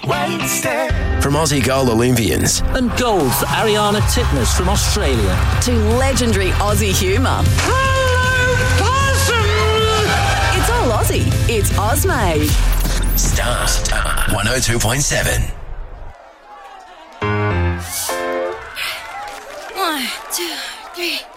wasted. From Aussie gold Olympians And gold for Ariana Titmus from Australia. To legendary Aussie humour. Hello, possum! It's all Aussie. It's Ozmade. Star 102.7. 1, 2, 3.